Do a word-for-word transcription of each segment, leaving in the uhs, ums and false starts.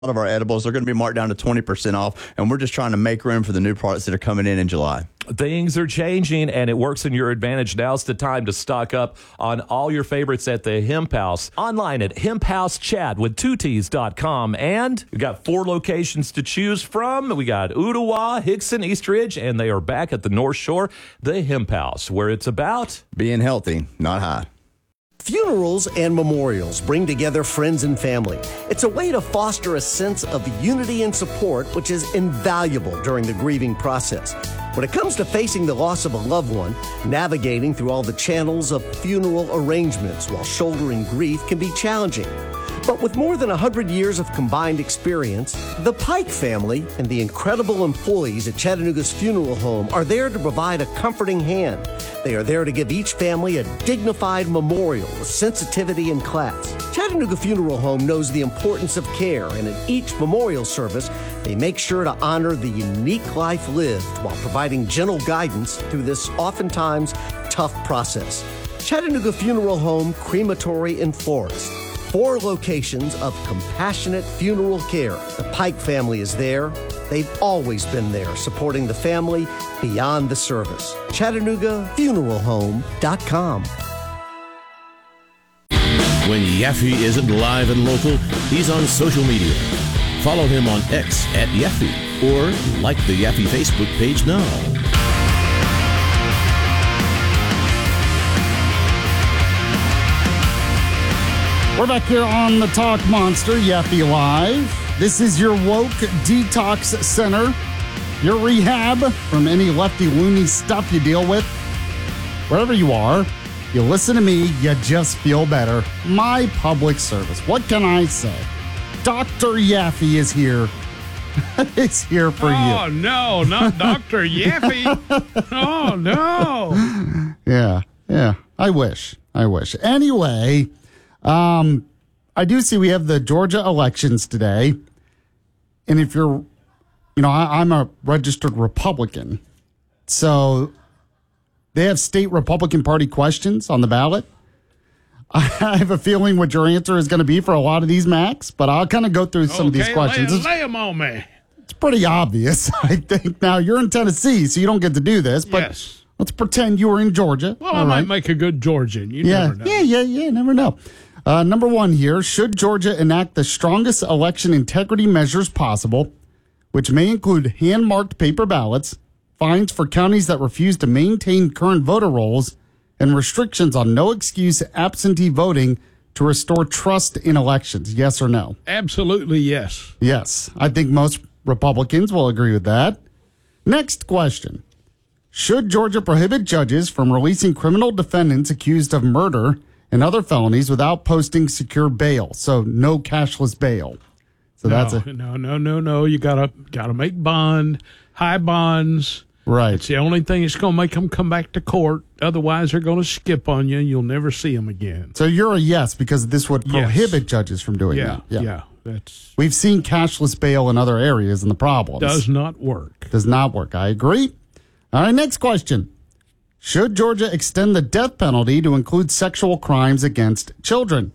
of our edibles. They're going to be marked down to twenty percent off, and we're just trying to make room for the new products that are coming in in July. Things are changing, and it works in your advantage. Now's the time to stock up on all your favorites at the Hemp House. Online at hemp house chad with two T's dot com. And we got four locations to choose from. We got Ottawa, Hickson, East Ridge, and they are back at the North Shore, the Hemp House, where it's about being healthy, not high. Funerals and memorials bring together friends and family. It's a way to foster a sense of unity and support, which is invaluable during the grieving process. When it comes to facing the loss of a loved one, navigating through all the channels of funeral arrangements while shouldering grief can be challenging. But with more than one hundred years of combined experience, the Pike family and the incredible employees at Chattanooga's funeral home are there to provide a comforting hand. They are there to give each family a dignified memorial with sensitivity and class. Chattanooga Funeral Home knows the importance of care, and in each memorial service, they make sure to honor the unique life lived while providing gentle guidance through this oftentimes tough process. Chattanooga Funeral Home, Crematory and Florist. Four locations of compassionate funeral care. The Pike family is there. They've always been there, supporting the family beyond the service. Chattanooga Funeral Home dot com. When Yaffe isn't live and local, he's on social media. Follow him on X at Yaffe or like the Yaffe Facebook page now. We're back here on the Talk Monster, Yaffe Live. This is your woke detox center, your rehab from any lefty loony stuff you deal with. Wherever you are, you listen to me, you just feel better. My public service. What can I say? Doctor Yaffe is here. It's here for oh, you. Oh, no, not Doctor Yaffe. Oh, no. Yeah, yeah. I wish. I wish. Anyway, um, I do see we have the Georgia elections today. And if you're, you know, I, I'm a registered Republican. So they have state Republican Party questions on the ballot. I have a feeling what your answer is going to be for a lot of these, Max, but I'll kind of go through some okay, of these questions. Lay, lay them on me. It's pretty obvious, I think. Now, you're in Tennessee, so you don't get to do this, but yes. Let's pretend you were in Georgia. Well, All I right. might make a good Georgian. You yeah, never know. Yeah, yeah, yeah, never know. Uh, number one here, should Georgia enact the strongest election integrity measures possible, which may include hand-marked paper ballots, fines for counties that refuse to maintain current voter rolls, and restrictions on no-excuse absentee voting to restore trust in elections? Yes or no? Absolutely yes. Yes. I think most Republicans will agree with that. Next question. Should Georgia prohibit judges from releasing criminal defendants accused of murder and other felonies without posting secure bail? So no cashless bail. So no, that's a no, no, no, no. You gotta gotta make bond, high bonds. Right. It's the only thing that's going to make them come back to court. Otherwise, they're going to skip on you, and you'll never see them again. So you're a yes, because this would prohibit yes. judges from doing yeah, that. Yeah, yeah. That's We've seen cashless bail in other areas, and the problems. Does not work. Does not work. I agree. All right, next question. Should Georgia extend the death penalty to include sexual crimes against children?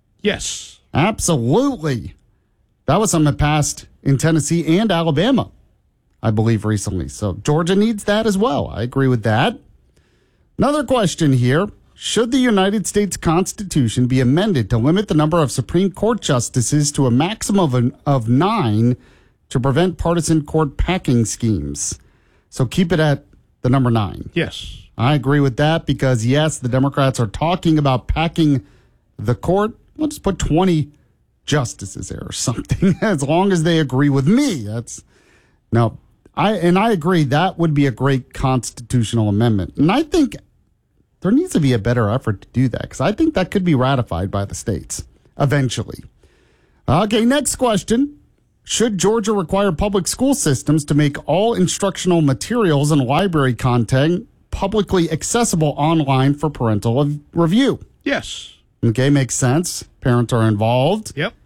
Yes. Absolutely. That was something that passed in Tennessee and Alabama, I believe, recently. So Georgia needs that as well. I agree with that. Another question here. Should the United States Constitution be amended to limit the number of Supreme Court justices to a maximum of, of nine to prevent partisan court packing schemes? So keep it at the number nine. Yes. I agree with that because, yes, the Democrats are talking about packing the court. Let's put twenty justices there or something, as long as they agree with me. That's no, I and I agree that would be a great constitutional amendment. And I think there needs to be a better effort to do that, because I think that could be ratified by the states eventually. Okay, next question. Should Georgia require public school systems to make all instructional materials and library content publicly accessible online for parental review? Yes. Okay, makes sense. Parents are involved. Yep.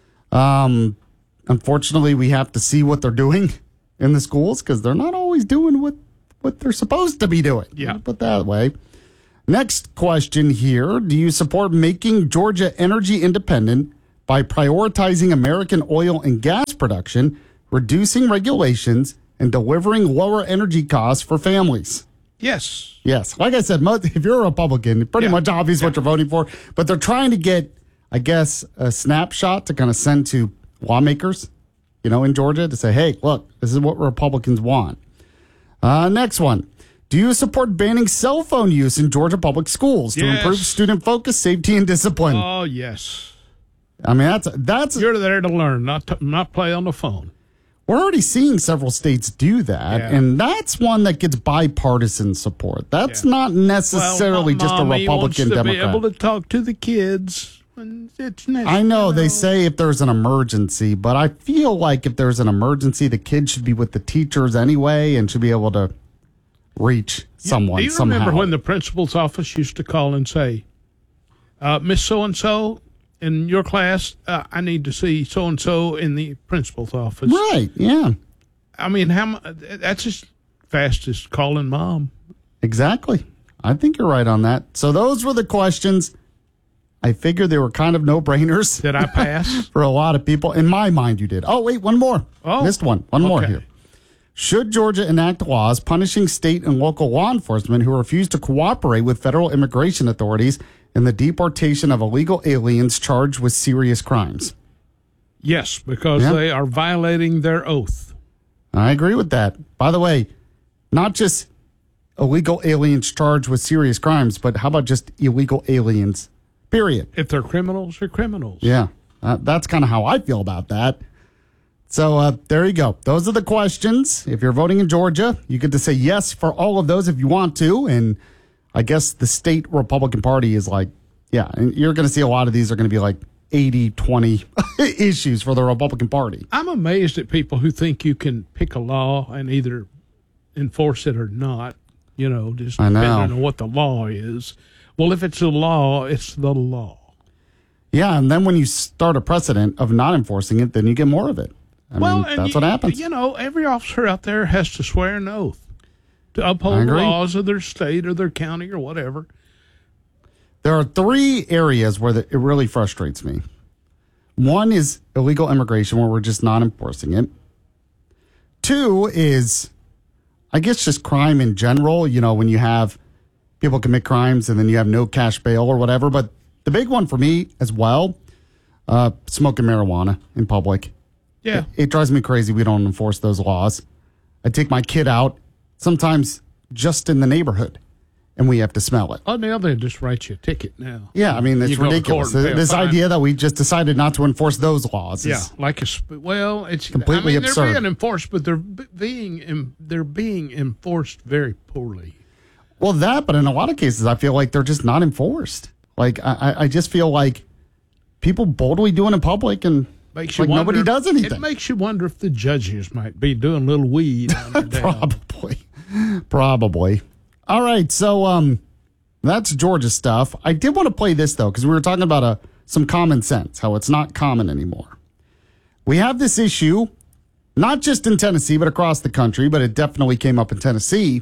Um, unfortunately, we have to see what they're doing in the schools, because they're not always doing what, what they're supposed to be doing. Yeah. Let's put that way. Next question here. Do you support making Georgia energy independent by prioritizing American oil and gas production, reducing regulations, and delivering lower energy costs for families. Yes. Yes. Like I said, most, if you're a Republican, it's pretty Yeah. much obvious Yeah. what you're voting for. But they're trying to get, I guess, a snapshot to kind of send to lawmakers, you know, in Georgia to say, hey, look, this is what Republicans want. Uh, next one. Do you support banning cell phone use in Georgia public schools to Yes. improve student focus, safety, and discipline? Oh, yes. I mean, that's that's You're there to learn, not to, not play on the phone. we're already seeing several states do that, Yeah. and that's one that gets bipartisan support. That's Yeah. not necessarily well, just a Mommy Republican wants to Democrat. be able to talk to the kids when it's necessary. I know they say if there's an emergency, but I feel like if there's an emergency, the kids should be with the teachers anyway and should be able to reach someone Do you somehow. remember when the principal's office used to call and say, uh, Miss So-and-so, in your class, uh, I need to see so-and-so in the principal's office. Right, yeah, I mean, how mu- that's as fast as calling mom. exactly. I think you're right on that. So those were the questions. I figured they were kind of no-brainers Did I pass? for a lot of people. In my mind, you did. Oh, wait, one more. Oh, Missed one. One more okay. here. Should Georgia enact laws punishing state and local law enforcement who refuse to cooperate with federal immigration authorities in the deportation of illegal aliens charged with serious crimes? Yes, because Yeah. they are violating their oath. I agree with that. By the way, not just illegal aliens charged with serious crimes, but how about just illegal aliens, period? If they're criminals, they're criminals. Yeah, uh, that's kind of how I feel about that. So uh, there you go. Those are the questions. If you're voting in Georgia, you get to say yes for all of those if you want to. And I guess the state Republican Party is like, yeah, and you're going to see a lot of these are going to be like eighty twenty issues for the Republican Party. I'm amazed at people who think you can pick a law and either enforce it or not, you know, just I know. depending on what the law is. Well, if it's a law, it's the law. Yeah, and then when you start a precedent of not enforcing it, then you get more of it. I well, mean, and that's you, what happens. You know, every officer out there has to swear an oath to I uphold the agree. laws of their state or their county or whatever. There are three areas where the, it really frustrates me. One is illegal immigration, where we're just not enforcing it. Two is, I guess, just crime in general. You know, when you have people commit crimes and then you have no cash bail or whatever. But the big one for me as well, uh, smoking marijuana in public. Yeah. It, it drives me crazy we don't enforce those laws. I take my kid out, sometimes just in the neighborhood, and we have to smell it. Oh, now they just write you a ticket now. Yeah, I mean, it's You go to ridiculous. court and pay a This fine. idea that we just decided not to enforce those laws is Yeah, like a sp- well, it's Completely I mean, absurd. They're being enforced, but they're b- being em- they're being enforced very poorly. well that, but in a lot of cases, I feel like they're just not enforced. Like I, I- I just feel like people boldly do it in public, and Makes you like wonder, nobody does anything. It makes you wonder if the judges might be doing a little weed. on their down. Probably, probably. All right, so um, that's Georgia stuff. I did want to play this though because we were talking about uh, some common sense, how it's not common anymore. We have this issue, not just in Tennessee but across the country, but it definitely came up in Tennessee,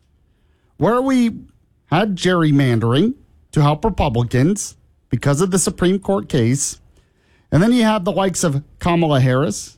where we had gerrymandering to help Republicans because of the Supreme Court case. And then you have the likes of Kamala Harris,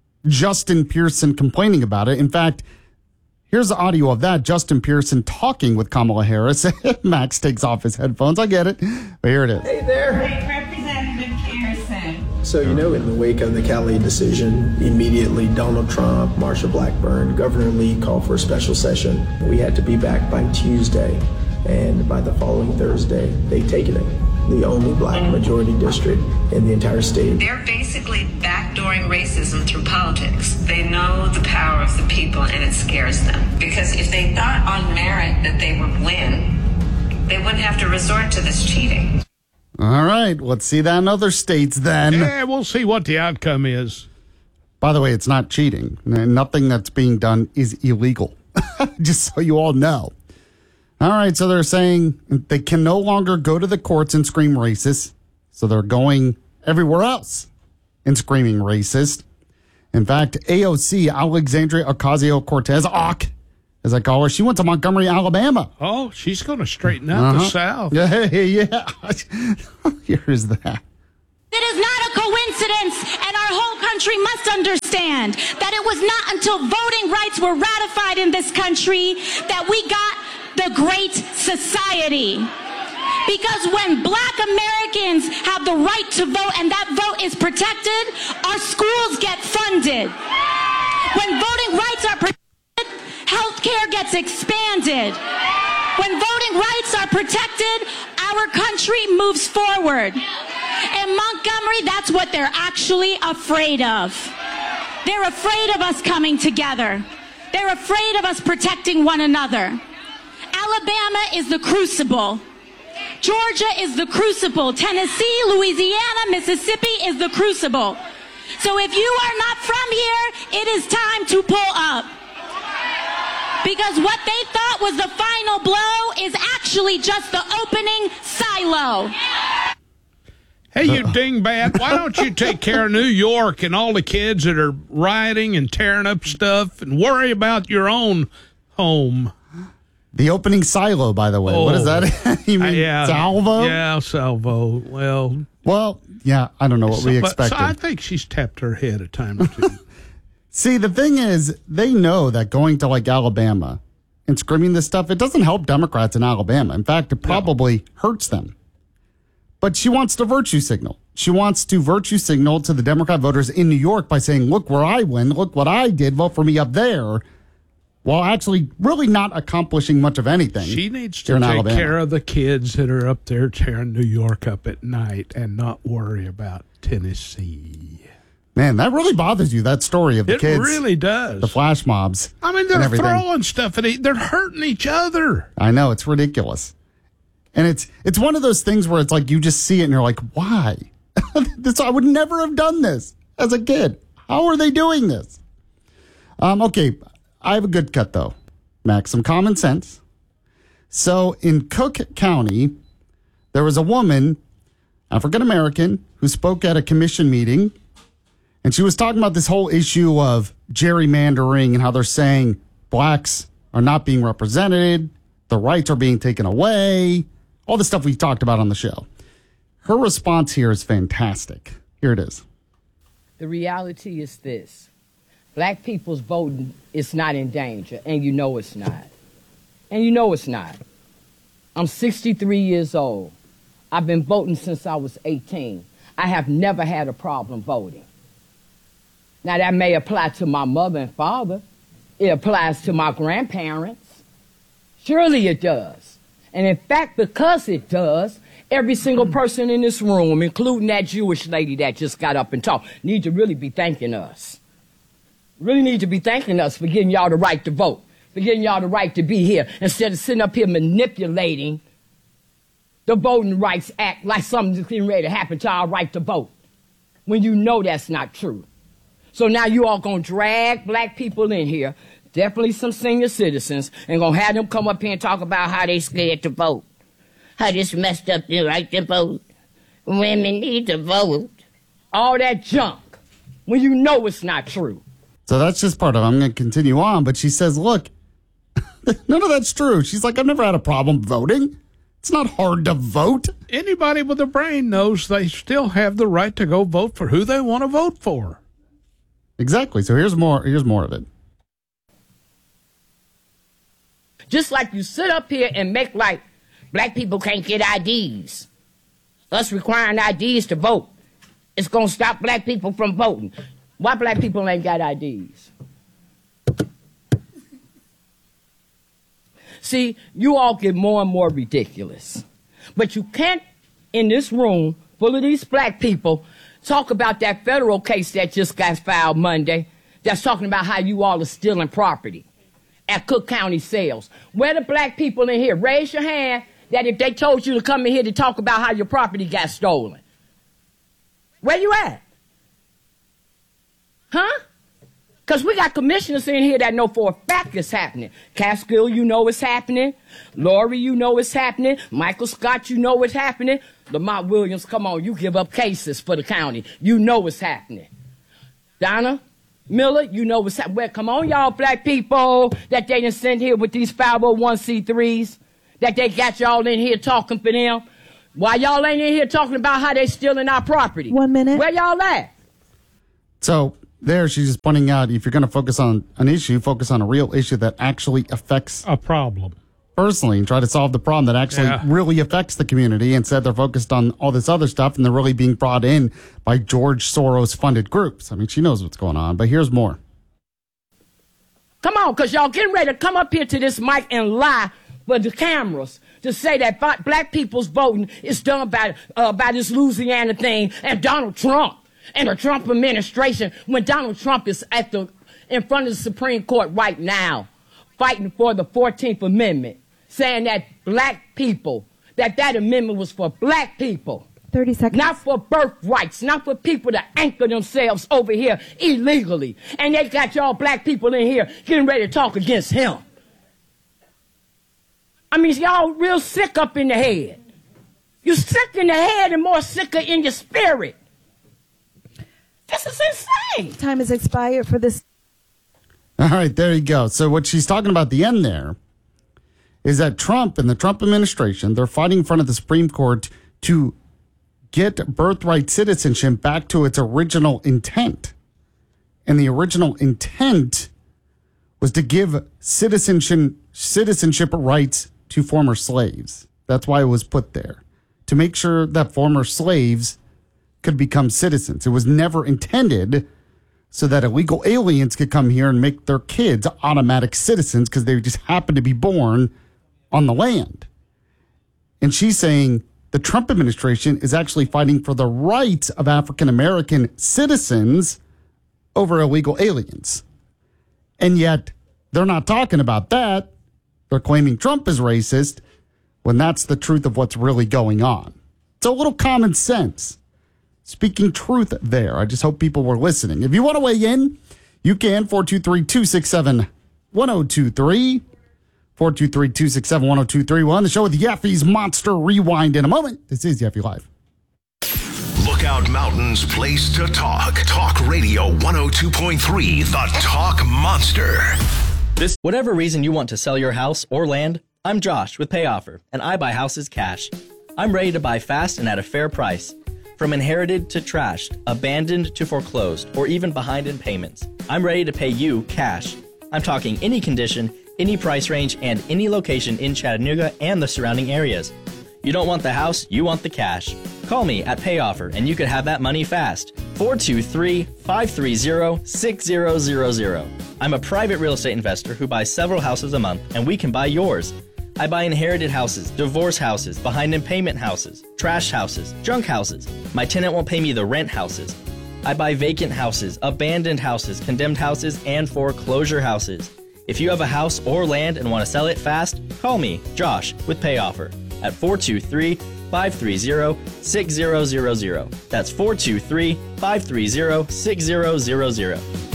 Justin Pearson complaining about it. In fact, here's the audio of that. Justin Pearson talking with Kamala Harris. Max takes off his headphones. I get it. But here it is. Hey there. Representative Pearson. So, you know, in the wake of the Cali decision, immediately Donald Trump, Marsha Blackburn, Governor Lee called for a special session. We had to be back by Tuesday, and by the following Thursday, they've taken it. The only black majority district in the entire state. They're basically backdooring racism through politics. They know the power of the people and it scares them. Because if they thought on merit that they would win, they wouldn't have to resort to this cheating. All right. Let's see that in other states then. Yeah, we'll see what the outcome is. By the way, it's not cheating. Nothing that's being done is illegal. Just so you all know. All right, so they're saying they can no longer go to the courts and scream racist, so they're going everywhere else and screaming racist. In fact, A O C, Alexandria Ocasio-Cortez, A O C, as I call her, she went to Montgomery, Alabama. Oh, she's going to straighten out the Uh-huh. South. Yeah, yeah. Here's that. It is not a coincidence, and our whole country must understand that it was not until voting rights were ratified in this country that we got the Great Society. Because when black Americans have the right to vote and that vote is protected, our schools get funded. When voting rights are protected, health care gets expanded. When voting rights are protected, our country moves forward. In Montgomery, that's what they're actually afraid of. They're afraid of us coming together. They're afraid of us protecting one another. Alabama is the crucible. Georgia is the crucible. Tennessee, Louisiana, Mississippi is the crucible. So if you are not from here, it is time to pull up. Because what they thought was the final blow is actually just the opening silo. Hey, you dingbat, why don't you take care of New York and all the kids that are rioting and tearing up stuff and worry about your own home? The opening silo, by the way. Oh, what is that? You mean uh, yeah, salvo? Yeah, salvo. Well, well, yeah, I don't know what so, we but, expected. so I think she's tapped her head a time or two. See, the thing is, they know that going to like Alabama and screaming this stuff, it doesn't help Democrats in Alabama. In fact, it probably no. hurts them. But she wants to virtue signal. She wants to virtue signal to the Democrat voters in New York by saying, look where I win, look what I did, vote for me up there, while actually really not accomplishing much of anything. She needs to take Alabama. care of the kids that are up there tearing New York up at night and not worry about Tennessee. Man, that really bothers you, that story of the it kids. It really does. The flash mobs. I mean, they're throwing stuff at each other. They're hurting each other. I know, it's ridiculous. And it's it's one of those things where it's like you just see it and you're like, why? this I would never have done this as a kid. How are they doing this? Um, okay, I have a good cut, though, Max. Some common sense. So in Cook County, there was a woman, African-American, who spoke at a commission meeting. And she was talking about this whole issue of gerrymandering and how they're saying blacks are not being represented, the rights are being taken away, all the stuff we talked about on the show. Her response here is fantastic. Here it is. The reality is this. Black people's voting is not in danger, and you know it's not. And you know it's not. I'm sixty-three years old. I've been voting since I was eighteen. I have never had a problem voting. Now, that may apply to my mother and father. It applies to my grandparents. Surely it does. And in fact, because it does, every single person in this room, including that Jewish lady that just got up and talked, need to really be thanking us. Really need to be thanking us for getting y'all the right to vote, for getting y'all the right to be here, instead of sitting up here manipulating the Voting Rights Act like something's getting ready to happen to our right to vote, when you know that's not true. So now you all going to drag black people in here, definitely some senior citizens, and going to have them come up here and talk about how they scared to vote, how this messed up the right to vote, women need to vote, all that junk, when you know it's not true. So that's just part of it. I'm going to continue on, but she says, look, none of that's true. She's like, I've never had a problem voting. It's not hard to vote. Anybody with a brain knows they still have the right to go vote for who they want to vote for. Exactly. So here's more. Here's more of it. Just like you sit up here and make like black people can't get I Ds. Us requiring I Ds to vote. It's going to stop black people from voting. Why black people ain't got I Ds? See, you all get more and more ridiculous. But you can't, in this room full of these black people, talk about that federal case that just got filed Monday that's talking about how you all are stealing property at Cook County sales. Where the black people in here? Raise your hand that if they told you to come in here to talk about how your property got stolen. Where you at? Huh? Because we got commissioners in here that know for a fact it's happening. Catskill, you know it's happening. Lori, you know it's happening. Michael Scott, you know it's happening. Lamont Williams, come on, you give up cases for the county. You know it's happening. Donna Miller, you know what's happening. Well, come on, y'all black people that they done send here with these five oh one c threes, that they got y'all in here talking for them. Why y'all ain't in here talking about how they stealing our property? One minute. Where y'all at? So there, she's just pointing out, if you're going to focus on an issue, focus on a real issue that actually affects a problem personally, and try to solve the problem that actually Yeah. really affects the community. Instead, they're focused on all this other stuff, and they're really being brought in by George Soros-funded groups. I mean, she knows what's going on, but here's more. Come on, because y'all getting ready to come up here to this mic and lie for the cameras to say that bi- black people's voting is done by, uh, by this Louisiana thing and Donald Trump and the Trump administration, when Donald Trump is at the in front of the Supreme Court right now fighting for the fourteenth Amendment, saying that black people, that that amendment was for black people. thirty seconds. Not for birthrights, not for people to anchor themselves over here illegally. And they got y'all black people in here getting ready to talk against him. I mean, y'all real sick up in the head. You sick in the head and more sicker in your spirit. This is insane. Time has expired for this. All right, there you go. So what she's talking about at the end there is that Trump and the Trump administration, they're fighting in front of the Supreme Court to get birthright citizenship back to its original intent. And the original intent was to give citizenship citizenship rights to former slaves. That's why it was put there, to make sure that former slaves could become citizens. It was never intended so that illegal aliens could come here and make their kids automatic citizens because they just happen to be born on the land. And she's saying the Trump administration is actually fighting for the rights of African American citizens over illegal aliens. And yet they're not talking about that. They're claiming Trump is racist when that's the truth of what's really going on. It's a little common sense. Speaking truth there. I just hope people were listening. If you want to weigh in, you can. four two three, two six seven, one zero two three. four two three, two six seven, one zero two three. We're on the show with Yeffy's Monster Rewind in a moment. This is Yeffy Live. Lookout Mountain's place to talk. Talk Radio one oh two point three, the Talk Monster. This Whatever reason you want to sell your house or land, I'm Josh with PayOffer, and I buy houses cash. I'm ready to buy fast and at a fair price. From inherited to trashed, abandoned to foreclosed, or even behind in payments, I'm ready to pay you cash. I'm talking any condition, any price range, and any location in Chattanooga and the surrounding areas. You don't want the house, you want the cash. Call me at PayOffer and you could have that money fast. four two three, five three zero, six zero zero zero. I'm a private real estate investor who buys several houses a month, and we can buy yours. I buy inherited houses, divorce houses, behind in payment houses, trash houses, junk houses. My tenant won't pay me the rent houses. I buy vacant houses, abandoned houses, condemned houses, and foreclosure houses. If you have a house or land and want to sell it fast, call me, Josh, with PayOffer at four two three, five three zero, six zero zero zero. That's four two three, five three zero, six zero zero zero.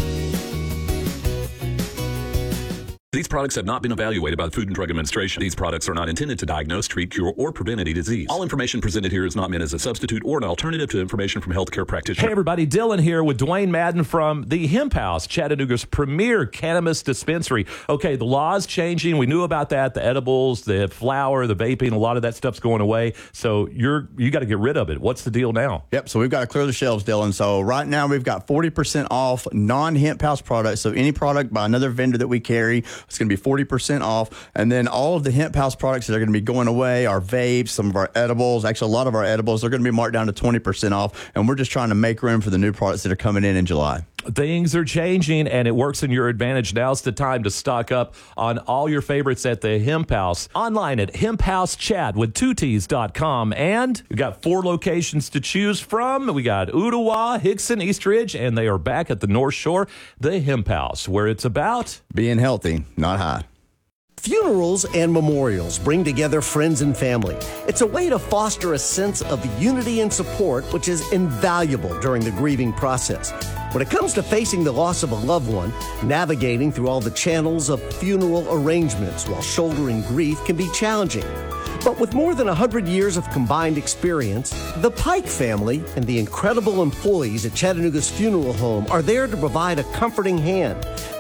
These products have not been evaluated by the Food and Drug Administration. These products are not intended to diagnose, treat, cure, or prevent any disease. All information presented here is not meant as a substitute or an alternative to information from healthcare practitioners. Hey, everybody. Dylan here with Dwayne Madden from the Hemp House, Chattanooga's premier cannabis dispensary. Okay, the law's changing. We knew about that. The edibles, the flower, the vaping, a lot of that stuff's going away. So you're you got to get rid of it. What's the deal now? Yep, so we've got to clear the shelves, Dylan. So right now we've got forty percent off non-Hemp House products. So any product by another vendor that we carry, it's going to be forty percent off. And then all of the Hemp House products that are going to be going away, our vapes, some of our edibles, actually a lot of our edibles, they're going to be marked down to twenty percent off. And we're just trying to make room for the new products that are coming in in July. Things are changing, and it works in your advantage. Now's the time to stock up on all your favorites at the Hemp House. Online at hemp house chat with two T's dot com. And we've got four locations to choose from. We got Ooltewah, Hickson, East Ridge, and they are back at the North Shore, the Hemp House, where it's about being healthy, not high. Funerals and memorials bring together friends and family. It's a way to foster a sense of unity and support, which is invaluable during the grieving process. When it comes to facing the loss of a loved one, navigating through all the channels of funeral arrangements while shouldering grief can be challenging. But with more than one hundred years of combined experience, the Pike family and the incredible employees at Chattanooga's funeral home are there to provide a comforting hand.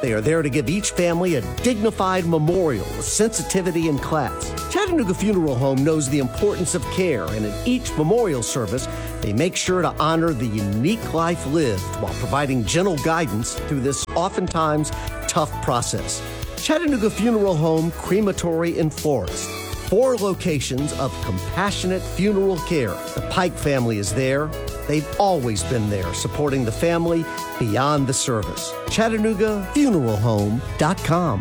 They are there to give each family a dignified memorial with sensitivity and class. Chattanooga Funeral Home knows the importance of care, and in each memorial service, they make sure to honor the unique life lived while providing gentle guidance through this oftentimes tough process. Chattanooga Funeral Home, Crematory, and Florist. Four locations of compassionate funeral care. The Pike family is there. They've always been there, supporting the family beyond the service. Chattanooga Funeral Home dot com.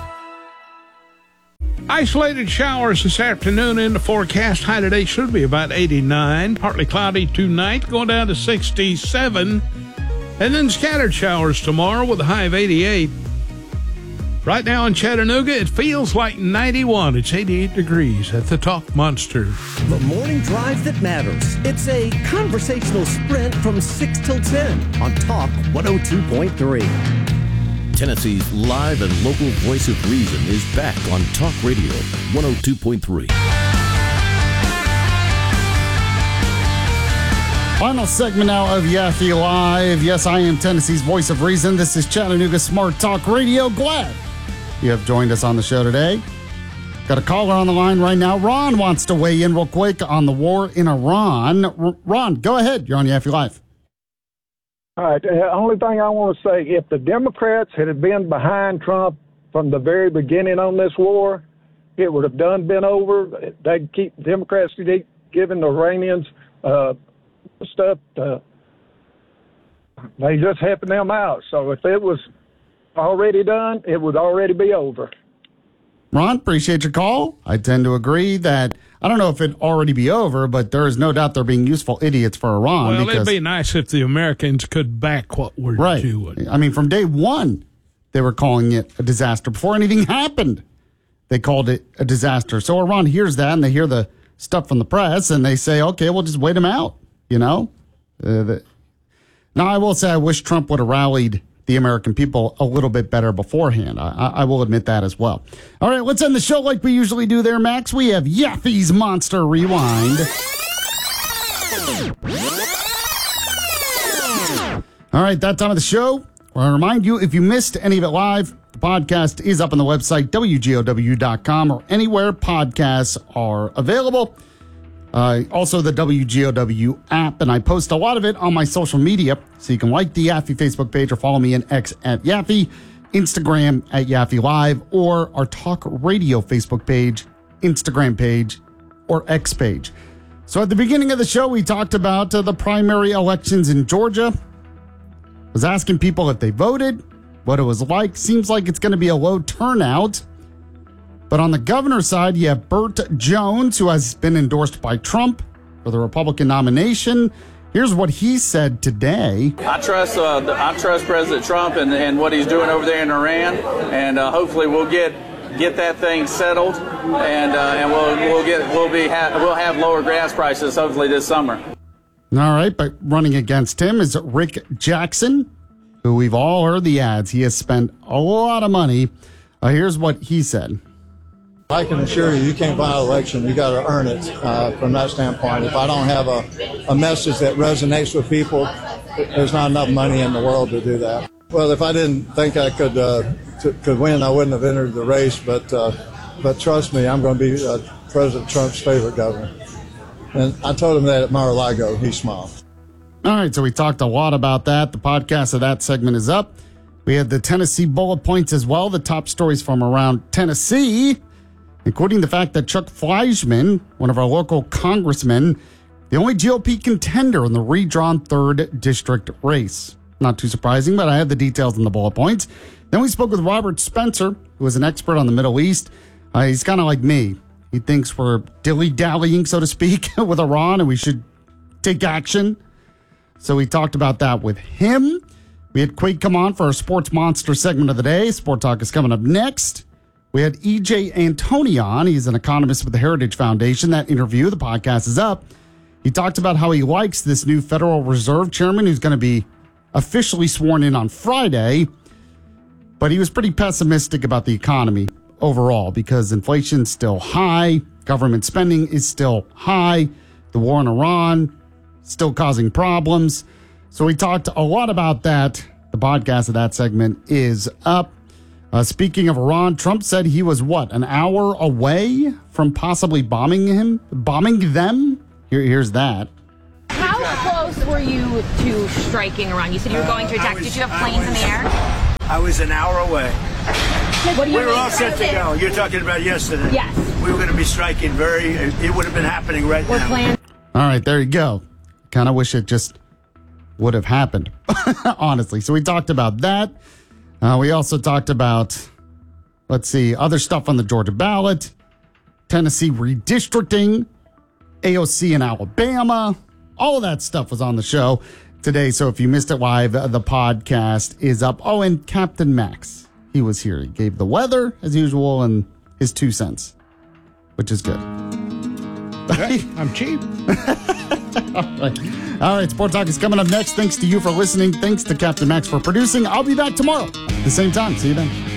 Isolated showers this afternoon in the forecast. High today should be about eighty-nine. Partly cloudy tonight, going down to sixty-seven. And then scattered showers tomorrow with a high of eighty-eight. Right now in Chattanooga, it feels like ninety-one. It's eighty-eight degrees at the Talk Monster. The morning drive that matters. It's a conversational sprint from six till ten on Talk one oh two point three. Tennessee's live and local voice of reason is back on Talk Radio one oh two point three. Final segment now of Yaffe Live. Yes, I am Tennessee's voice of reason. This is Chattanooga Smart Talk Radio. Glad you have joined us on the show today. Got a caller on the line right now. Ron wants to weigh in real quick on the war in Iran. R- Ron, go ahead. You're on Yaffe Live. All right. The only thing I want to say, if the Democrats had been behind Trump from the very beginning on this war, it would have done been over. They'd keep Democrats keep giving the Iranians uh, stuff. To, they just helping them out. So if it was already done, it would already be over. Ron, appreciate your call. I tend to agree that, I don't know if it'd already be over, but there is no doubt they're being useful idiots for Iran. Well, because, it'd be nice if the Americans could back what we're right. doing. I mean, from day one, they were calling it a disaster. Before anything happened, they called it a disaster. So Iran hears that, and they hear the stuff from the press, and they say, okay, we'll just wait them out, you know? Uh, the, now, I will say I wish Trump would have rallied the American people a little bit better beforehand. I, I will admit that as well. All right, let's end the show like we usually do there, Max. We have Yaffe's Monster Rewind. All right, that time of the show. I want to remind you, if you missed any of it live, the podcast is up on the website, W G O W dot com, or anywhere podcasts are available. Uh, also, the W G O W app, and I post a lot of it on my social media, so you can like the Yaffe Facebook page or follow me in X at Yaffe, Instagram at Yaffe Live, or our Talk Radio Facebook page, Instagram page, or X page. So at the beginning of the show, we talked about uh, the primary elections in Georgia. I was asking people if they voted, what it was like. Seems like it's going to be a low turnout. But on the governor's side, you have Burt Jones, who has been endorsed by Trump for the Republican nomination. Here's what he said today. I trust uh, I trust President Trump and, and what he's doing over there in Iran, and uh, hopefully we'll get get that thing settled, and uh, and we'll we'll get we'll be ha- we'll have lower gas prices hopefully this summer. All right, but running against him is Rick Jackson, who we've all heard the ads. He has spent a lot of money. Uh, here's what he said. I can assure you, you can't buy an election. You got to earn it uh, from that standpoint. If I don't have a, a message that resonates with people, there's not enough money in the world to do that. Well, if I didn't think I could uh, t- could win, I wouldn't have entered the race. But uh, but trust me, I'm going to be uh, President Trump's favorite governor. And I told him that at Mar-a-Lago. He smiled. All right, so we talked a lot about that. The podcast of that segment is up. We had the Tennessee bullet points as well, the top stories from around Tennessee, including the fact that Chuck Fleischman, one of our local congressmen, the only G O P contender in the redrawn third district race. Not too surprising, but I have the details in the bullet points. Then we spoke with Robert Spencer, who is an expert on the Middle East. Uh, he's kind of like me. He thinks we're dilly-dallying, so to speak, with Iran, and we should take action. So we talked about that with him. We had Quake come on for our Sports Monster segment of the day. Sport Talk is coming up next. We had E J Antoni on. He's an economist with the Heritage Foundation. That interview, the podcast is up. He talked about how he likes this new Federal Reserve chairman who's going to be officially sworn in on Friday. But he was pretty pessimistic about the economy overall because inflation's still high. Government spending is still high. The war in Iran still causing problems. So we talked a lot about that The podcast of that segment is up. Uh, speaking of Iran, Trump said he was, what, an hour away from possibly bombing him, bombing them? Here, here's that. How close were you to striking Iran? You said you were going to attack. Did you have planes in the air? I was an hour away. What do you we were mean? all set to go. You're talking about yesterday. Yes. We were going to be striking very, it would have been happening right We're now. planned. All right, there you go. Kind of wish it just would have happened, honestly. So we talked about that. Uh, we also talked about, let's see, other stuff on the Georgia ballot, Tennessee redistricting, A O C in Alabama. All of that stuff was on the show today. So if you missed it live, the podcast is up. Oh, and Captain Max, he was here. He gave the weather as usual and his two cents, which is good. I'm cheap. All right. All right. Sport Talk is coming up next. Thanks to you for listening. Thanks to Captain Max for producing. I'll be back tomorrow at the same time. See you then.